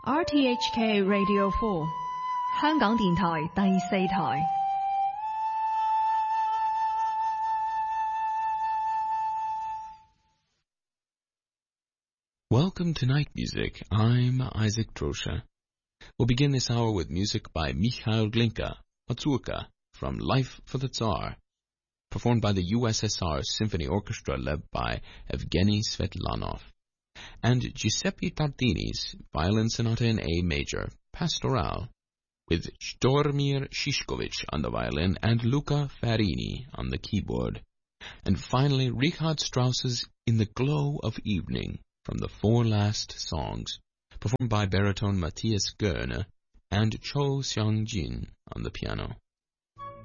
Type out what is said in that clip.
RTHK Radio 4香港電台第四台。 Welcome to Night Music. I'm Isaac Trosha. We'll begin this hour with music by Mikhail Glinka, Mazurka, from Life for the Tsar, performed by the USSR Symphony Orchestra led by Evgeny Svetlanov, and Giuseppe Tartini's Violin Sonata in A Major, Pastoral, with Stormir Shishkovich on the violin and Luca Farini on the keyboard. And finally, Richard Strauss's In the Glow of Evening, from the Four Last Songs, performed by baritone Matthias Goerne and Cho Seong-jin on the piano.